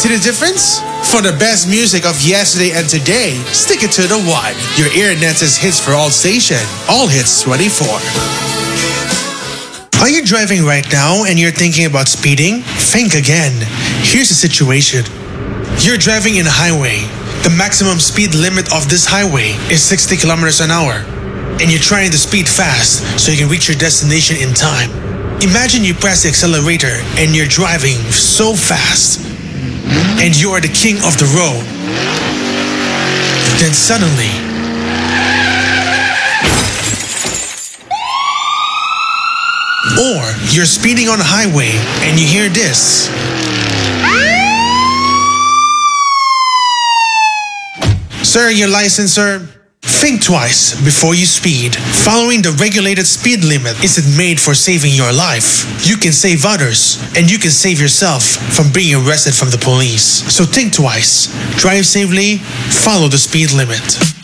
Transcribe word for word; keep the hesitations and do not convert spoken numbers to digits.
See the difference? For the best music of yesterday and today, stick it to the one. Your earnets is hits for all station. All hits twenty-four. Are you driving right now and you're thinking about speeding? Think again. Here's the situation. You're driving in a highway. The maximum speed limit of this highway is sixty kilometers an hour. And you're trying to speed fast so you can reach your destination in time. Imagine you press the accelerator and you're driving so fast. And you are the king of the road. Then suddenly, or you're speeding on a highway and you hear this. Sir, your license, sir? Think twice before you speed. Following the regulated speed limit isn't made for saving your life. You can save others, and you can save yourself from being arrested from the police. So think twice, drive safely, follow the speed limit.